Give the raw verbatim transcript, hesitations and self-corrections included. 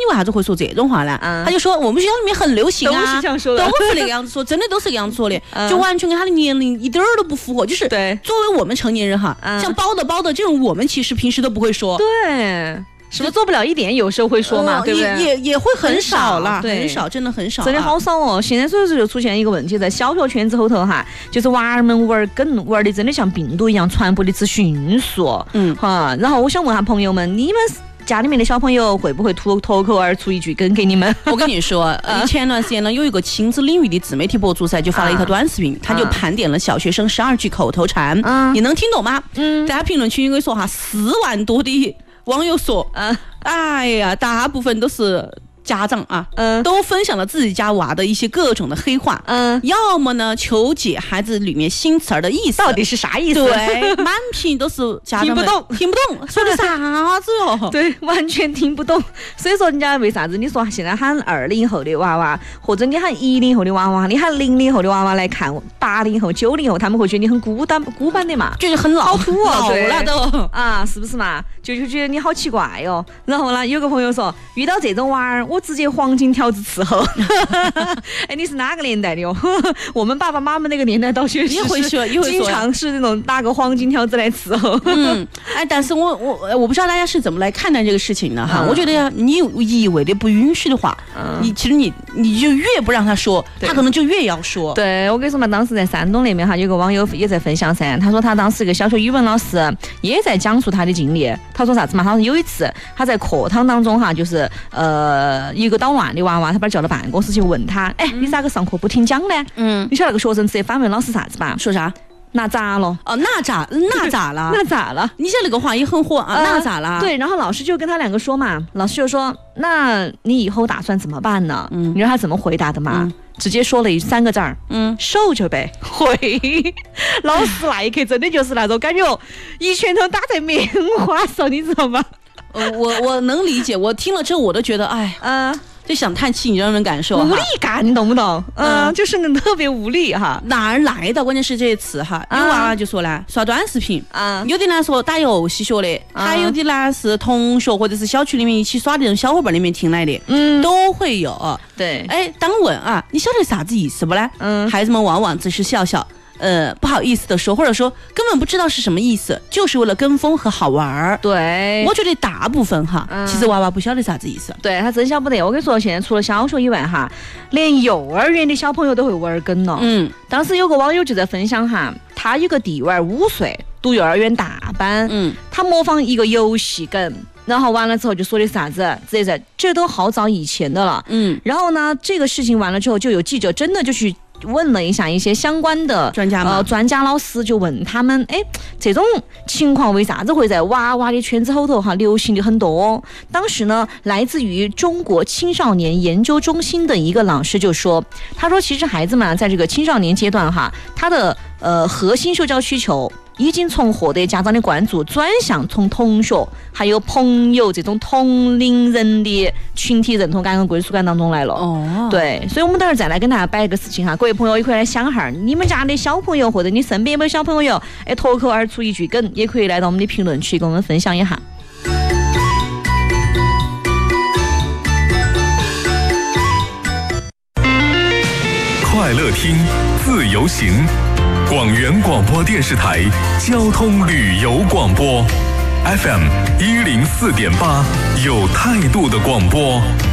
为啥子会说这种话呢？ 嗯、 他就说我们学校里面很流行啊， 都是这样说的， 都是那个样子说，真的都是这个样子说的，嗯、就完全跟他的年龄一点儿都不符合。就是对， 作为我们成年人哈，嗯、像包的包的这种，我们其实平时都不会说。 对。是不是做不了一点？有时候会说嘛，呃、对不对？ 也也会很少了， 对， 很少，真的很少、啊， 真的好少哦。现在所以说就出现一个问题，在小学圈子后头哈，就是娃儿们玩梗玩的真的像病毒一样，传播的之迅速。嗯，哈。然后我想问下朋友们，你们家里面的小朋友会不会脱脱口而出一句梗给你们？ 我跟你说，前段时间呢，有一个亲子领域的自媒体博主噻，就发了一条短视频，啊、他就盘点了小学生十二句口头禅，嗯、你能听懂吗？嗯，大家评论区应该说哈，四万多的网友说，嗯，哎呀，大部分都是家长啊，嗯，都分享了自己家娃的一些各种的黑话，嗯，要么呢求解孩子里面新词儿的意思， 到底是啥意思？ 对，满屏都是家长们听不懂， 听不懂，说的啥子哟？ 对，完全听不懂。所以说，人家为啥子你说现在喊二零后的娃娃，或者你喊一零后的娃娃，你喊零零后的娃娃来看八零后、九零后，他们会觉得你很孤单、孤板的嘛， 就是很老土哦， 老了都啊，是不是嘛？就就觉得你好奇怪哟、哦。然后呢，有个朋友说，遇到这种娃儿，我直接黄金条子伺候。哎，你是哪个年代的哟？我们爸爸妈妈那个年代倒确实也会说，也会说， 经常是那种拿个黄金条子来伺候。 嗯，哎，但是我我我不知道大家是怎么来看待这个事情的哈。嗯、我觉得呀，你一味的不允许的话，嗯、你其实你你就越不让他说，他可能就越要说。 对，我跟你说嘛，当时在山东那边哈，有个网友也在分享噻，他说他当时一个小学语文老师也在讲述他的经历。他说啥子嘛？他说有一次他在课堂当中哈，就是呃一个捣乱的娃娃，他把他叫到办公室去问他，哎，你咋个上课不听讲呢？嗯，你晓得那个学生直接反问老师啥子吧？ 说啥？ 那咋了？ 哦，那咋那咋了？ 那咋了？ 你像那个话也很火啊，呃、那咋了？ 对，然后老师就跟他两个说嘛，老师就说，那你以后打算怎么办呢？嗯，你知道他怎么回答的吗？嗯、直接说了一三个字儿，嗯，受着呗。会，老师那一刻真的就是那种感觉，一拳头打在棉花上，你知道吗？ 呃，我我能理解，我听了之后我都觉得，哎，嗯、呃。就想叹气，你让人感受无力感，你懂不懂？嗯，就是特别无力哈。 哪儿来的？关键是这些词哈。有娃娃就说呢，刷短视频，啊，有的呢说打游戏学的，还有的呢是同学或者是小区里面一起耍的人小伙伴里面听来的，嗯，都会有。 对， 哎，当问啊，你晓得啥子意思不呢？嗯，孩子们往往只是笑笑。呃，不好意思的说，或者说根本不知道是什么意思，就是为了跟风和好玩儿。 对， 我觉得大部分哈，嗯、其实娃娃不晓得啥子意思。 对他真晓不得。我跟你说，现在除了小学以外哈，连幼儿园的小朋友都会玩梗了。嗯，当时有个网友就在分享哈，他有个弟娃五岁，读幼儿园大班，嗯，他模仿一个游戏梗。然后完了之后就说的啥子，这这这都好早以前的了，嗯。然后呢，这个事情完了之后，就有记者真的就去问了一下一些相关的专家呃专家老师，就问他们，哎，这种情况为啥子会在娃娃的圈子后头哈流行的很多？当时呢，来自于中国青少年研究中心的一个老师就说，他说其实孩子们在这个青少年阶段哈，他的呃核心社交需求。已经从获得家长的关注转向从同学还有朋友这种同龄人的群体认同感和归属感当中来了。哦，对，所以我们等会儿再来跟大家摆一个事情哈，各位朋友也可以来想哈，你们家的小朋友或者你身边有没有小朋友，哎，脱口而出一句梗，也可以来到我们的评论区跟我们分享一下。 快乐听，自由行。广元广播电视台交通旅游广播 F M 一零四点八，有态度的广播。